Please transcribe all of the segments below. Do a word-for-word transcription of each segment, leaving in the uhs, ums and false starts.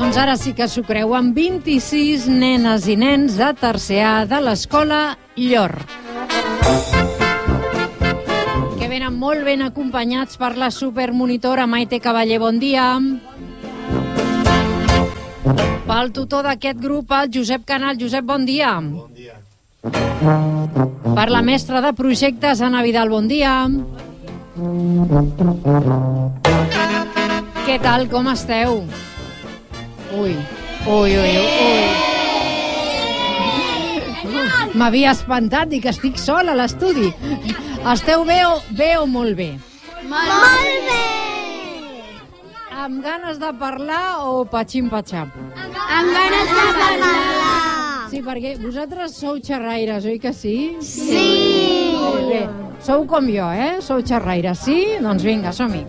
Doncs ara sí que s'ho creu, amb vint-i-sis nenes i nens de tercer A de l'escola Llor, que venen molt ben acompanyats per la supermonitora Maite Cavaller. Bon dia. Pel tutor d'aquest grup, el Josep Canal. Josep, bon dia. Bon dia. Per la mestra de projectes, Anna Vidal. Bon dia. Què tal, com esteu? Ui, ui, ui, ui. M'havia espantat, dic que estic sola a l'estudi. Esteu bé o, bé o molt bé? Molt bé! Amb ganes de parlar o patxim-patxam? Amb ganes de parlar! Sí, perquè vosaltres sou xerraires, oi que sí? Sí! Molt bé. Sou com jo, eh? Sou xerraires, sí? Doncs vinga, som-hi.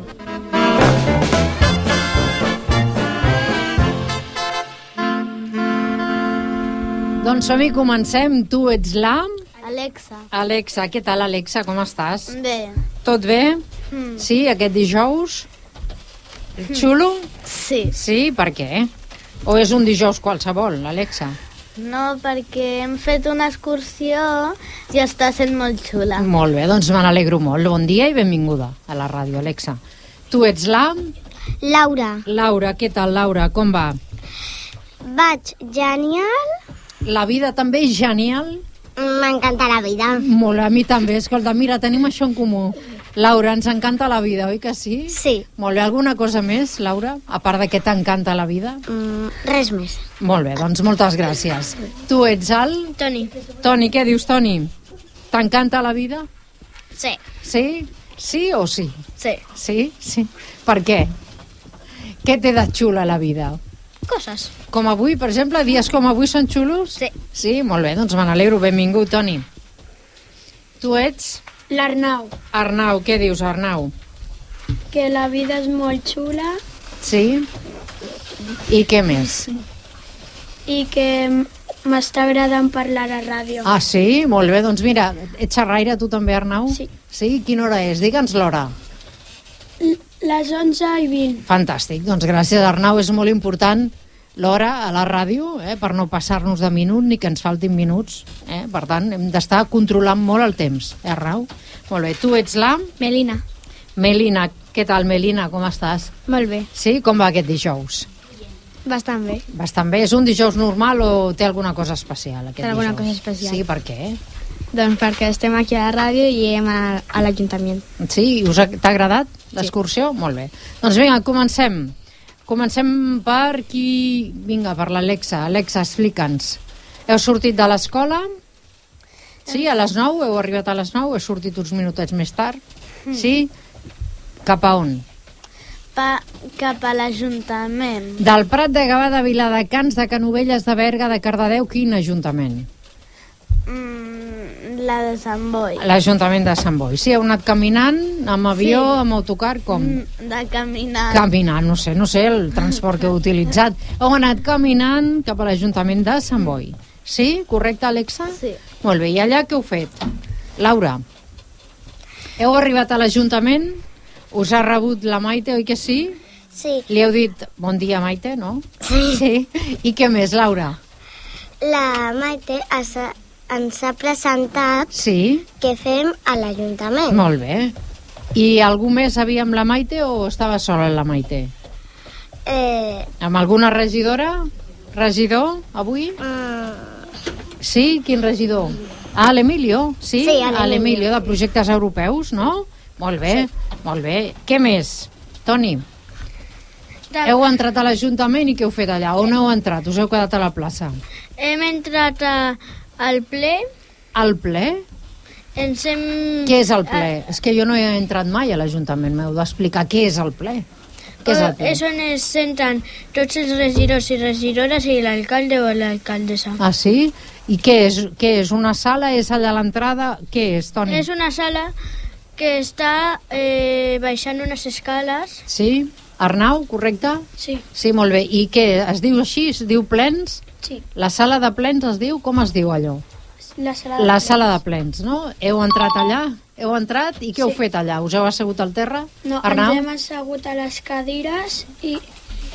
Doncs som-hi, comencem. Tu ets la... Alexa. Alexa. Què tal, Alexa? Com estàs? Bé. Tot bé? Mm. Sí, aquest dijous? Xulo? Sí. Sí, per què? O és un dijous qualsevol, Alexa? No, perquè hem fet una excursió i està sent molt xula. Molt bé, doncs me n'alegro molt. Bon dia i benvinguda a la ràdio, Alexa. Tu ets la... Laura. Laura. Què tal, Laura? Com va? Vaig genial. La vida també és genial? M'encanta la vida. Molt, a mi també. Escolta, mira, tenim això en comú. Laura, ens encanta la vida, oi que sí? Sí. Molt bé, alguna cosa més, Laura? A part de que t'encanta la vida? Mm, res més. Molt bé, doncs moltes gràcies. Tu ets el... Toni. Toni, què dius, Toni? T'encanta la vida? Sí. Sí? Sí o sí? Sí. Sí? Sí. Per què? Què té de xula la vida? Coses. Com avui, per exemple, dies com avui són xulos? Sí. Sí? Molt bé, doncs me n'alegro. Benvingut, Toni. Tu ets... L'Arnau, Arnau, què dius, Arnau? que la vida és molt xula Sí? I què més? i que m'està agradant parlar a ràdio. Ah, sí? Molt bé, doncs mira, ets xerraire tu també, Arnau? Sí. Sí? Quina hora és? Digue'ns l'hora. Les onze i vint. Fantàstic, doncs gràcies, Arnau, és molt important l'hora a la ràdio, eh, per no passar-nos de minut ni que ens faltin minuts, eh? Per tant, hem d'estar controlant molt el temps, eh, Arnau? Molt bé, tu ets la... Melina. Melina. Què tal, Melina, com estàs? Molt bé. Sí? Com va aquest dijous? Bastant bé. Bastant bé. És un dijous normal o té alguna cosa especial, aquest Té alguna dijous? cosa especial. Sí, per què? Doncs perquè estem aquí a la ràdio i hem anat a l'Ajuntament. Sí? Us ha- t'ha agradat l'excursió? Molt bé. Doncs vinga, comencem. Comencem per qui... Vinga, per l'Alexa. Alexa, explica'ns. Heu sortit de l'escola? Sí, a les nou? Heu arribat a les nou? Heu sortit uns minutets més tard? Sí? Cap a on? Pa, cap a l'Ajuntament. Del Prat de Gavà, de Viladecans, de Canovelles, de Berga, de Cardedeu, quin ajuntament? Mm, la de Sant Boi. L'Ajuntament de Sant Boi. Sí, heu anat caminant, amb avió, Sí. amb autocar, com? Mm, De caminar. Caminant, no sé, no sé el transport que heu utilitzat. Heu anat caminant cap a l'Ajuntament de Sant Boi. Sí? Correcte, Alexa? Sí. Molt bé, i allà què heu fet? Laura, heu arribat a l'Ajuntament? Us ha rebut la Maite, oi que sí? Sí. Li heu dit bon dia, Maite, no? Sí. Sí? I què més, Laura? La Maite es, ens ha presentat Sí? què fem a l'Ajuntament. Molt bé. I algú més havia amb la Maite o estava sola la Maite? Eh, Amb alguna regidora? Regidor, avui? mm, Sí? Quin regidor? Ah, l'Emilio? Sí, Sí, a l'Emilio. a l'Emilio, de projectes europeus, no? Molt bé, molt bé. Què més? Toni, heu entrat a l'Ajuntament i què heu fet allà? On heu entrat? Us heu quedat a la plaça? Hem entrat a, al ple. Al ple? Ens hem... Què és el ple? És que jo no he entrat mai a l'Ajuntament, m'heu d'explicar què és el ple. Què és el ple? És on es senten tots els regidors i regidores i l'alcalde o l'alcaldessa. Ah, sí? I què és? Què és? Una sala? És allà a l'entrada? Què és, Toni? És una sala que està eh, baixant unes escales. Sí? Arnau, correcte? Sí. Sí, molt bé. I què? Es diu així? Es diu plens? Sí. La sala de plens es diu? Com es diu allò? La sala, La sala de plens, no? Heu entrat allà? Heu entrat i què Sí. heu fet allà? Us heu assegut al terra? No, Arnau? ens hem assegut a les cadires i,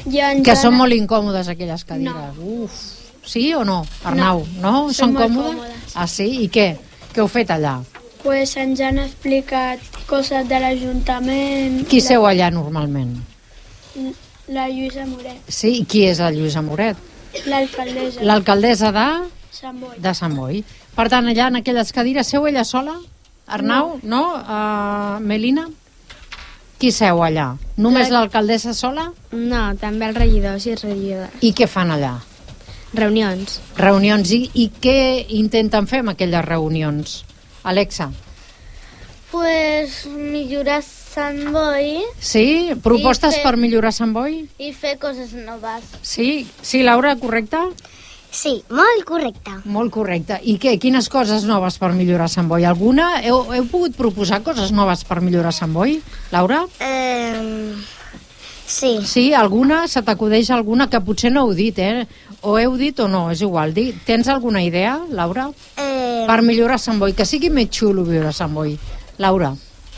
I en Que Joan- són molt incòmodes aquelles cadires. Uf, sí o no? Arnau, no? no? són Són molt còmodes? còmodes. Ah, sí? I què? Què heu fet allà? Pues ens han explicat coses de l'Ajuntament. Qui seu allà normalment? La Lluïsa Moret, Sí? I qui és la Lluïsa Moret? l'alcaldessa. L'alcaldessa de... Sant Boi. de Sant Boi. Per tant, allà en aquelles cadires seu ella sola? Arnau? No? no? Uh, Melina? Qui seu allà? Només La- l'alcaldessa sola? No, també els regidors i regidores. I què fan allà? Reunions. Reunions. I, i què intenten fer amb aquelles reunions? Alexa? Pues millorar Sant Boi Sí? Propostes I fer- per millorar Sant Boi? i fer coses noves. Sí? Sí, Laura, correcte? Sí, molt correcte. Molt correcte. I què? Quines coses noves per millorar Sant Boi? Alguna? Heu, heu pogut proposar coses noves per millorar Sant Boi? Laura? Eh, sí. Sí, alguna? Se t'acudeix alguna que potser no heu dit, eh? O heu dit o no, és igual. Di, tens alguna idea, Laura? Eh, Per millorar Sant Boi, que sigui més xulo viure a Sant Boi. Laura?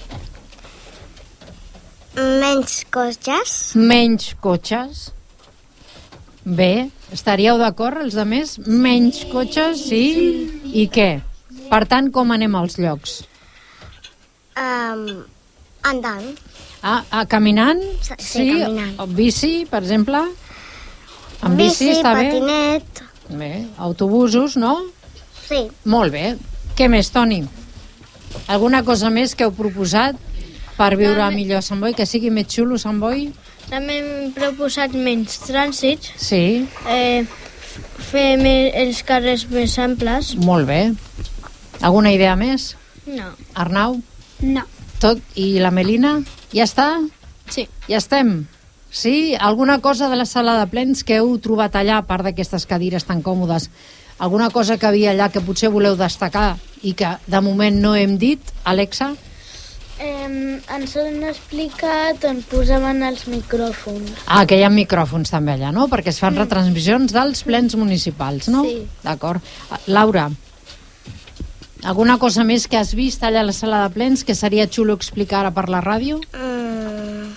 menys cotxes. Menys cotxes. Bé, estaríeu d'acord els altres? Menys cotxes, sí? I què? Per tant, com anem als llocs? Um, andant. Ah, ah, caminant? Sí, sí, caminant. O bici, per exemple? Amb bici, està bé? patinet. Bé, autobusos, no? Sí. Molt bé. Què més, Toni? Alguna cosa més que heu proposat per viure També- millor a Sant Boi, que sigui més xulo Sant Boi? També hem proposat menys trànsits, Sí, eh, fer més, els carrers més amples. molt bé. Alguna idea més? No. Arnau? No. Tot? I la Melina? Ja està? Sí. Ja estem? Sí? Alguna cosa de la sala de plens que heu trobat allà, a part d'aquestes cadires tan còmodes? Alguna cosa que havia allà que potser voleu destacar i que de moment no hem dit, Alexa? Eh, ens han explicat on posaven els micròfons. Ah, que hi ha micròfons també allà, no? Perquè es fan retransmissions dels plens municipals, no? Sí. D'acord. Ah, Laura, alguna cosa més que has vist allà a la sala de plens que seria xulo explicar ara per la ràdio? Mm,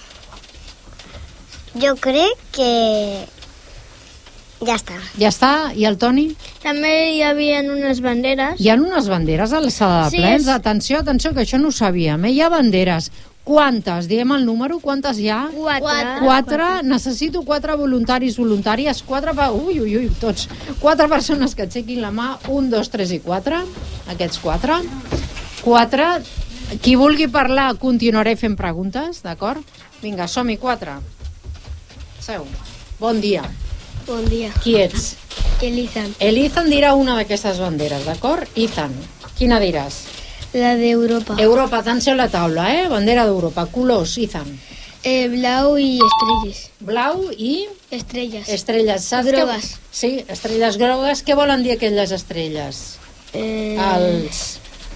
jo crec que ja està. Ja està? I el Toni? També hi havia unes banderes. Hi ha unes banderes a la sala de Sí, plens? és- Atenció, atenció, que això no ho sabíem. Eh? Hi ha banderes. Quantes? Diem el número, quantes hi ha? Quatre. Quatre, necessito quatre voluntaris, voluntàries, quatre, pa... ui, ui, ui, tots, quatre persones que aixequin la mà, un, dos, tres i quatre, aquests quatre, quatre, qui vulgui parlar continuaré fent preguntes, d'acord? Vinga, som-hi, quatre. Seu. Bon dia. Bon dia. Qui ets? Elizan. El Ethan dirà una d'aquestes banderes, d'acord? Ethan, quina diràs? La d'Europa. Europa, atenció a la taula, eh? Bandera d'Europa, colors, Ethan. Eh, blau i estrelles. Blau i Estrelles. estrelles. Saps Grogues. Que... Sí, estrelles grogues. Què volen dir aquelles estrelles? Eh, Els,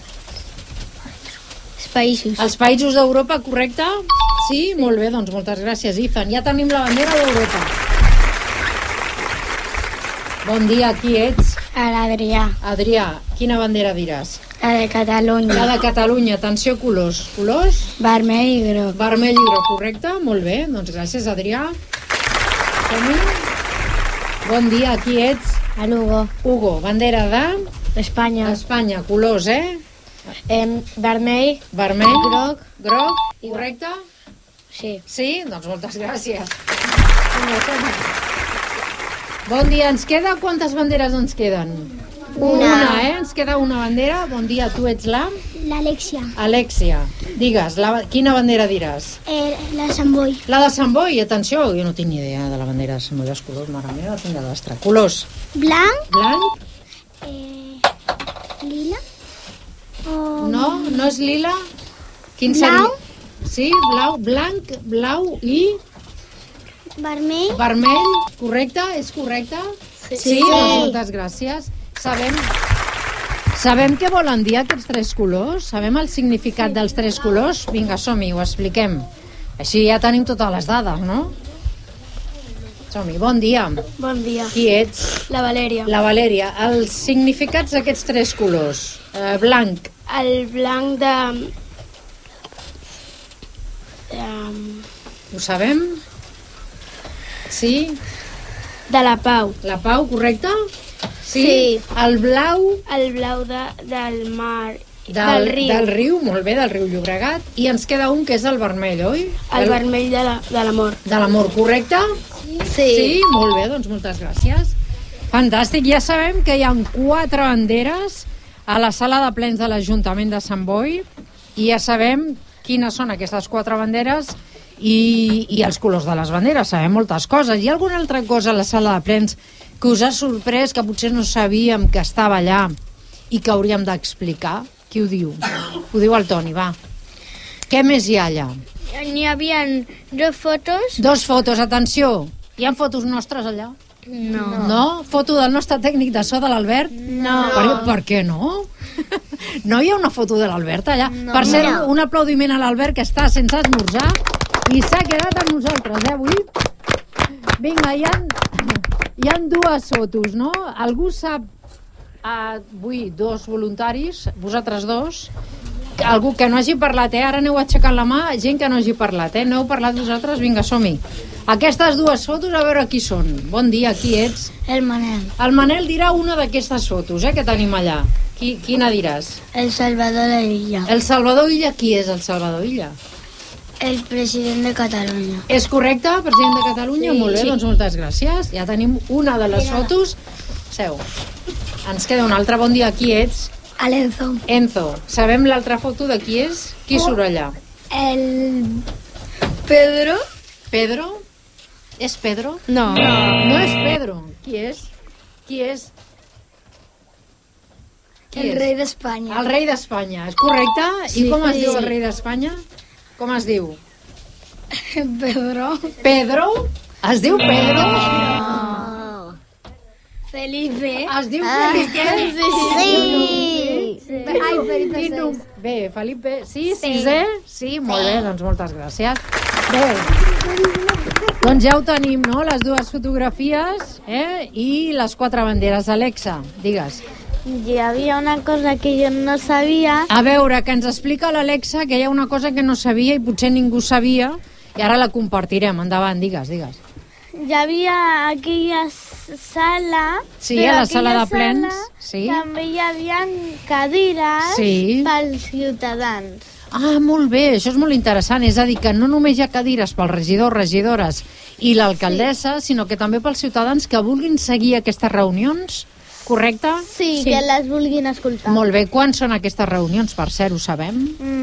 els països. els països d'Europa, correcte? Sí? Molt bé, doncs moltes gràcies, Ethan. Ja tenim la bandera d'Europa. Bon dia, qui ets? L'Adrià, Adrià, quina bandera diràs? la de Catalunya. La de Catalunya, atenció, colors. Colors? Vermell i groc. Vermell i groc, correcte? Molt bé, doncs gràcies, Adrià. Som-hi. Bon dia, qui ets? A Lugo. Hugo, bandera de... Espanya. Espanya, colors, eh? Em, vermell. Vermell, Groc. groc, correcte? Sí. Sí? Doncs moltes gràcies. Vinga, som-hi. Bon dia, ens queda... Quantes banderes ens queden? Una. Una, eh? Ens queda una bandera. Bon dia, tu ets la... L'Alexia. Alexia. Digues, la... quina bandera diràs? Eh, la Sant Boi. La de Sant Boi, atenció, jo no tinc ni idea de la bandera de Sant Boi, dels colors, mare meva, tinc de l'astre. Colors, Blanc. blanc, Eh, lila. O... no, no és lila. Quin Blau. seria? Sí, blau, blanc, blau i Vermell. vermell, correcte? És correcte? Sí, sí. Doncs moltes gràcies. Sabem, sabem què volen dir aquests tres colors? Sabem el significat dels tres colors? Vinga, som-hi, ho expliquem. Així ja tenim totes les dades, no? Som-hi, bon dia. Bon dia. Qui ets? La Valèria. La Valèria. Els significats d'aquests tres colors. Eh, blanc, El blanc de... de... ho sabem? Sí? De la Pau. La Pau, correcte? Sí. Sí. El blau El blau de, del mar. del, del riu. del riu, molt bé, del riu Llobregat. I ens queda un que és el vermell, oi? El vermell de la- de l'amor. De l'amor, correcte? Sí, molt bé, doncs moltes gràcies. Fantàstic, ja sabem que hi ha quatre banderes a la sala de plens de l'Ajuntament de Sant Boi i ja sabem quines són aquestes quatre banderes i, i els colors de les banderes, sabem moltes coses. Hi ha alguna altra cosa a la sala de plens que us ha sorprès, que potser no sabíem que estava allà i que hauríem d'explicar? Qui ho diu? Ho diu el Toni, va. Què més hi ha allà? N'hi havia dues fotos. Dos fotos, atenció. Hi ha fotos nostres allà? No. No? Foto del nostre tècnic de so, de l'Albert? No. Per, per què no? No hi ha una foto de l'Albert allà? No. Per cert, No. un aplaudiment a l'Albert, que està sense esmorzar i s'ha quedat amb nosaltres, eh, avui? Vinga, hi ha, hi ha dues fotos, no? Algú sap, uh, avui, dos voluntaris, vosaltres dos, algú que no hagi parlat, eh? Ara aneu aixecant la mà, gent que no hagi parlat, eh? No heu parlat vosaltres? Vinga, som-hi. Aquestes dues fotos, a veure qui són. Bon dia, qui ets? El Manel. El Manel dirà una d'aquestes fotos, eh, que tenim allà. Qui, quina diràs? El Salvador de Illa. El Salvador Illa, qui és el Salvador Illa? El president de Catalunya. És correcte, president de Catalunya? Sí, molt bé, sí. Doncs moltes gràcies. Ja tenim una de les fotos. Seu. Ens queda una altra. Bon dia, qui ets? Alenzo. Enzo. Sabem l'altra foto de qui és? Qui surt allà? El Pedro. Pedro? És Pedro? No. No és Pedro. Qui és? Qui és? Qui El és? rei d'Espanya. El rei d'Espanya, és correcte? Sí, I com es sí. diu el rei d'Espanya? Com es diu? Pedro. Pedro? Es diu Pedro? Felipe. Es diu Felipe? Sí. Ai, Felipe Quin nom- seis. Bé, Felipe, sí, sisè? Sí, molt bé, doncs moltes gràcies. Bé, doncs ja ho tenim, no?, les dues fotografies, eh?, i les quatre banderes. Alexa, digues. Hi havia una cosa que jo no sabia. A veure, que ens explica l'Alexa que hi ha una cosa que no sabia i potser ningú sabia, i ara la compartirem. Endavant, digues, digues. Hi havia aquella sala... Sí, però a la sala aquella de plens, sala sí. També hi havia cadires Sí. pels ciutadans. Ah, molt bé, això és molt interessant. És a dir, que no només hi ha cadires pels regidors, regidores i l'alcaldessa, sí. sinó que també pels ciutadans que vulguin seguir aquestes reunions, correcte? Sí, sí, que les vulguin escoltar. Molt bé, quan són aquestes reunions, per cert, ho sabem?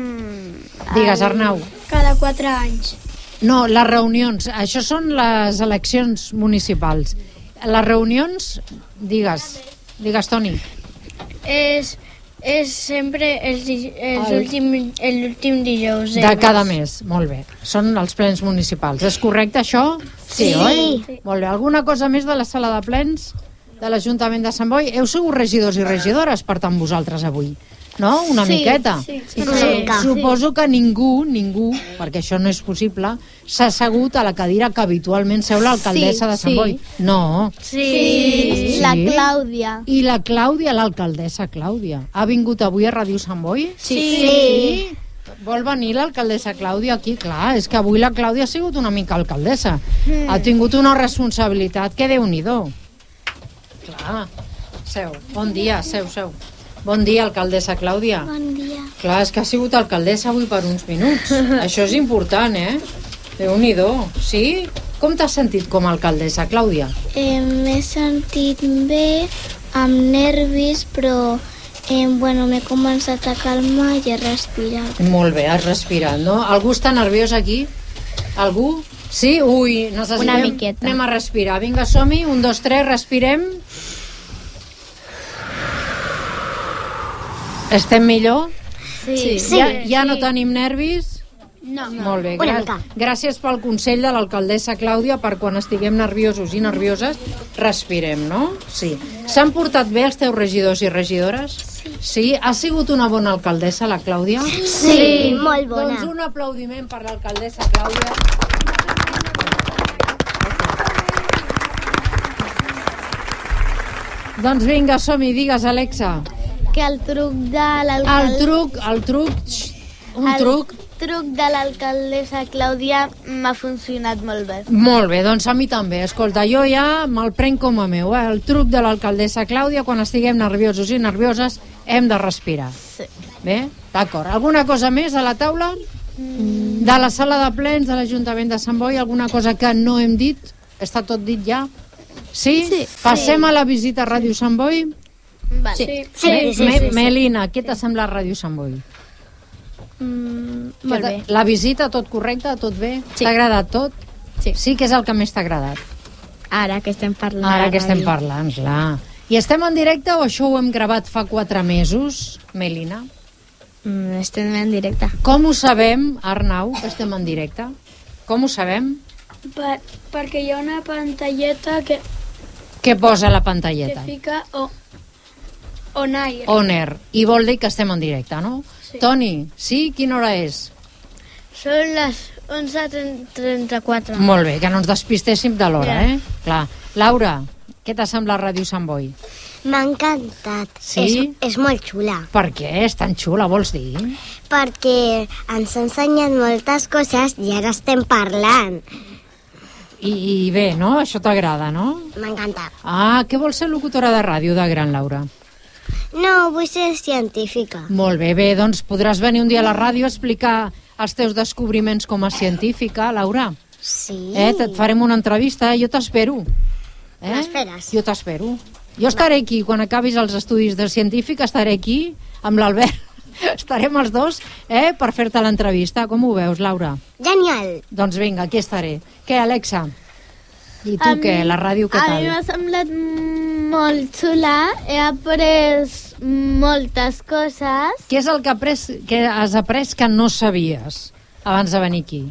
Mm, Digues, el- Arnau. Cada quatre anys. No, les reunions, això són les eleccions municipals. Les reunions, digues, digues, Toni. És, és sempre els di- els El- últim- l'últim dijous. De cada mes, molt bé. Són els plens municipals. És correcte, això? Sí, oi? Sí. Molt bé. Alguna cosa més de la sala de plens de l'Ajuntament de Sant Boi? Heu sigut regidors i regidores, per tant, vosaltres avui? No? Una Sí, miqueta? sí, I una su- mica. Suposo que ningú, ningú, perquè això no és possible, s'ha assegut a la cadira que habitualment seu l'alcaldessa Sí, de Sant sí. Boi. No. Sí, la Clàudia. I la Clàudia, l'alcaldessa Clàudia, ha vingut avui a Ràdio Sant Boi? Sí. Sí. Vol venir l'alcaldessa Clàudia aquí? Clar, és que avui la Clàudia ha sigut una mica alcaldessa. Mm. Ha tingut una responsabilitat que Déu-n'hi-do. Clar, seu. Bon dia, seu, seu. Bon dia, alcaldessa Clàudia. Bon dia. Clar, és que ha sigut alcaldessa avui per uns minuts. Això és important, eh? Déu-n'hi-do. Sí? Com t'has sentit com a alcaldessa, Clàudia? Eh, M'he sentit bé, amb nervis, però eh, bueno, m'he començat a calmar i a respirar. Molt bé, has respirat, no? Algú està nerviós aquí? Algú? Sí? Ui, necessitem... Una miqueta. Anem a respirar. Vinga, som-hi. Un, dos, tres, respirem. Estem millor? Sí. Sí. Ja, ja no tenim nervis? No. Molt bé. Una gra- mica. Gràcies pel consell de l'alcaldessa Clàudia per quan estiguem nerviosos i nervioses respirem, no? Sí. S'han portat bé els teus regidors i regidores? Sí. Sí? Ha sigut una bona alcaldessa, la Clàudia? Sí, molt bona. Doncs un aplaudiment per l'alcaldessa Clàudia. Doncs vinga, som-hi, digues, Alexa. Que el truc de El l'alcalde... truc, el truc, xxt, un El truc, truc de l'alcaldessa Clàudia m'ha funcionat molt bé. Molt bé, doncs a mi també. Escolta, jo ja me'l prenc com a meu. Eh? El truc de l'alcaldessa Clàudia, quan estiguem nerviosos i nervioses, hem de respirar. Sí. Bé? D'acord. Alguna cosa més a la taula? Mm. De la sala de plens de l'Ajuntament de Sant Boi, alguna cosa que no hem dit? Està tot dit ja? Sí? Sí. Passem a la visita a Ràdio Sant Boi? Vale. Sí. Sí, Me- sí, Me- sí, sí. Melina, què t'ha semblat Ràdio Sant Boi? Mm, molt bé. La visita, tot correcte, tot bé? Sí. T'ha agradat tot? Sí. Sí que és el que més t'ha agradat. Ara que estem parlant. Ara que a estem ràdio. parlant, clar. I estem en directe o això ho hem gravat fa quatre mesos, Melina? Mm, estem en directe. Com ho sabem, Arnau, que estem en directe? Com ho sabem? Per, perquè hi ha una pantalleta que, Què posa la que pantalleta? fica o, on air. On air. I vol dir que estem en directe, no? Sí. Toni, sí? Quina hora és? Són les onze trenta-quatre. Molt bé, que no ens despistéssim de l'hora, Ja. eh? Clar. Laura, què t'ha semblat Ràdio Sant Boi? M'ha encantat. Sí? És, és molt xula. Per què? És tan xula, vols dir? Perquè ens ha ensenyat moltes coses i ara estem parlant. I, i bé, no? Això t'agrada, no? M'encanta. Ah, què vols ser locutora de ràdio de gran, Laura? No, vull ser científica. Molt bé, bé, doncs podràs venir un dia a la ràdio a explicar els teus descobriments com a científica, Laura. Sí. Eh? Et farem una entrevista, eh? Jo t'espero. Eh? M'esperes? Jo t'espero. Jo estaré aquí, quan acabis els estudis de científic, estaré aquí amb l'Albert. Estarem els dos eh, per fer-te l'entrevista. Com ho veus, Laura? Genial. Doncs vinga, aquí estaré. Què, Alexa? I tu què? La ràdio què A tal? mi m'ha semblat molt xula. He après moltes coses. Què és el que, après, que has après que no sabies abans de venir aquí?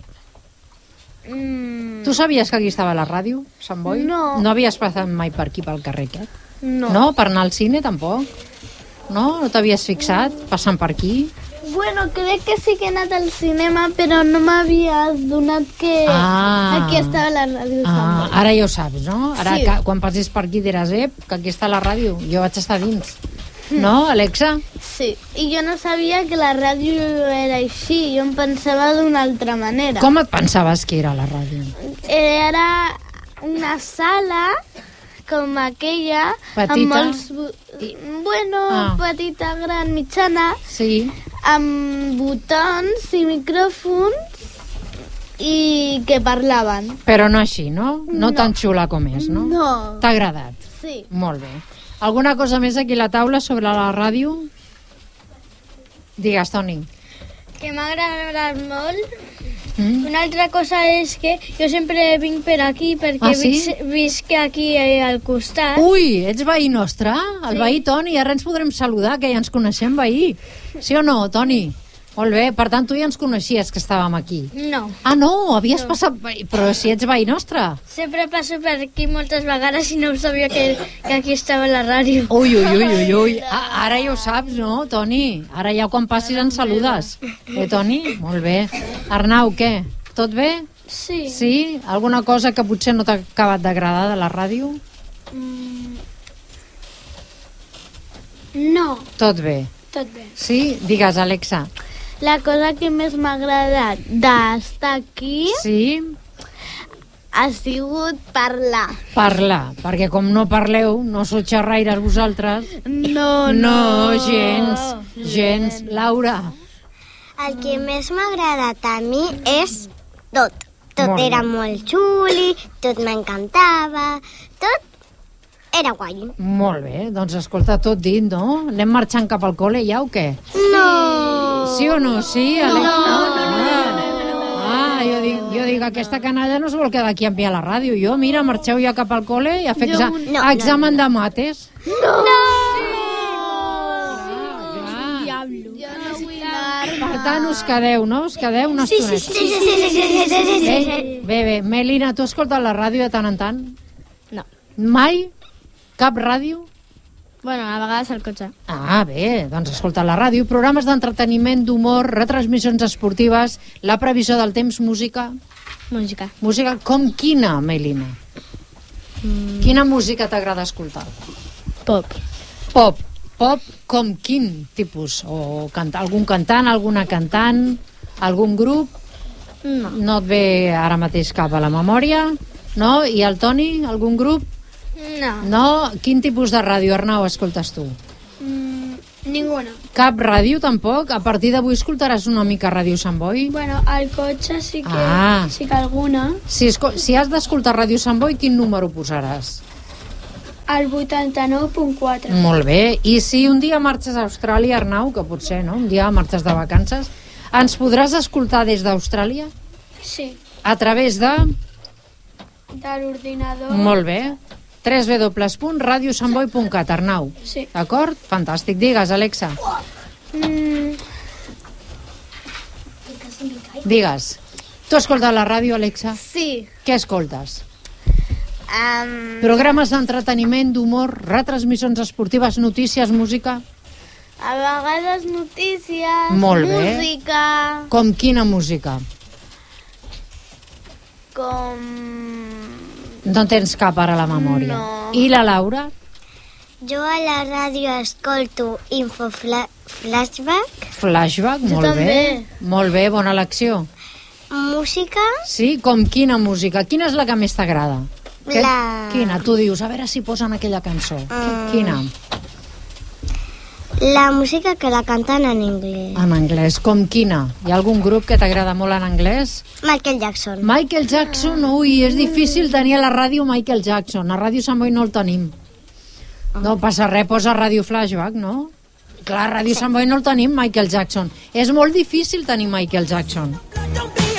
Mm, Tu sabies que aquí estava la ràdio, Sant Boi? No. No havies passat mai per aquí, pel carrer aquest? no. No? Per anar al cine, tampoc? No? No t'havies fixat passant per aquí? Bueno, crec que sí que he anat al cinema, però no m'havia donat que Ah. aquí estava la ràdio. Ah, Ah. ara ja ho saps, no? Ara, Sí. que, quan passis per aquí diràs, ep, que aquí està la ràdio. Jo vaig estar dins. No, Alexa? Sí, i jo no sabia que la ràdio era així, jo em pensava d'una altra manera. Com et pensaves que era la ràdio? Era una sala com aquella, Petita? amb molts... bu- I- Bueno, Ah. petita, gran, mitjana, Sí. amb botons i micròfons i que parlaven. Però no així, no? No, No. tan xula com és, no? No. T'ha agradat? Sí. Molt bé. Alguna cosa més aquí a la taula sobre la ràdio? Digues, Toni. Que m'ha agradat molt. Mm? Una altra cosa és que jo sempre vinc per aquí perquè Ah, sí? visc, visc aquí eh, al costat. Ui, ets veí nostre? El veí Toni, ara ens podrem saludar, que ja ens coneixem, veí. Sí o no, Toni? Molt bé, per tant, tu ja ens coneixies que estàvem aquí. No, Ah, no, havies passat... Però si ets veí nostre. sempre passo per aquí moltes vegades i no sabia que, que aquí estava la ràdio. Ui, ui, ui, ui, ui. Ah, ara ja ho saps, no, Toni? Ara ja quan passis ens saludes. Eh, Toni? Molt bé. Arnau, què? Tot bé? Sí. Sí? Alguna cosa que potser no t'ha acabat d'agradar de la ràdio? No, Tot bé. tot bé. Sí? Digues, Alexa. La cosa que més m'ha agradat d'estar aquí Sí? ha sigut parlar. Parlar, perquè com no parleu, no sou xerraires vosaltres. No, No, gens, gens. Laura, El que més m'ha agradat a mi és tot. Tot Molt bé. era molt xuli, tot m'encantava, tot era guai. molt bé. Doncs escolta, tot dit, no? Anem marxant cap al col·le ja o què? No! Sí o no? Sí, Alexa? No, no, no. Ah, jo dic, jo dic, aquesta canalla no es vol quedar aquí a enviar la ràdio. Jo, mira, marxeu ja cap al col·le i a fer Jo exa un- no, no, examen de mates. No! Clar. Jo no vull anar. Per tant, us quedeu, no? Us quedeu una estoneta. Sí, sí, sí, sí, sí, sí, sí. Bé, bé, bé. Melina, tu escoltes la ràdio de tant en tant? No. Mai? Cap ràdio? Bueno, a vegades al cotxe. Ah, bé, doncs escolta la ràdio, programes d'entreteniment, d'humor, retransmissions esportives, la previsió del temps, música... Música. Música com quina, Melina? Mm. Quina música t'agrada escoltar? Pop. Pop. Pop com quin tipus? O canta, algun cantant, alguna cantant? Algun grup? No. No et ve ara mateix cap a la memòria? No? I el Toni, algun grup? No. No? Quin tipus de ràdio, Arnau, escoltes tu? Mm, ninguna. Cap ràdio, tampoc? A partir d'avui escoltaràs una mica Ràdio Sant Boi? Bueno, al cotxe sí que, Ah. sí que alguna. Si, esco- si has d'escoltar Ràdio Sant Boi, quin número posaràs? Al vuitanta-nou punt quatre. Molt bé. I si un dia marxes a Austràlia, Arnau, que potser, no? Un dia marxes de vacances, ens podràs escoltar des d'Austràlia? Sí, A través de... de l'ordinador. Molt bé. w w w punt radio sant boi punt cat, Arnau. Sí. D'acord? Fantàstic. Digues, Alexa. Mm, Digues. Tu escoltes la ràdio, Alexa? Sí. Què escoltes? Um, Programes d'entreteniment, d'humor, retransmissions esportives, notícies, música? a vegades notícies, Molt bé. música, Com quina música? com... No tens cap ara a la memòria. No. I la Laura? Jo a la ràdio escolto Info Fla Flashback, Flashback, Jo molt també. bé. Molt bé, bona elecció. música, Sí, com quina música? Quina és la que més t'agrada? Què- La- Quina? Tu dius, a veure si posen aquella cançó. Mm. Quina? la música que la canten en anglès. En anglès. Com quina? Hi ha algun grup que t'agrada molt en anglès? Michael Jackson. Michael Jackson, ui, és difícil tenir a la ràdio Michael Jackson. A Ràdio Sant Boi no el tenim. No passa res, posa Ràdio Flashback, no? Clar, a Ràdio Sant Boi no el tenim, Michael Jackson. És molt difícil tenir Michael Jackson.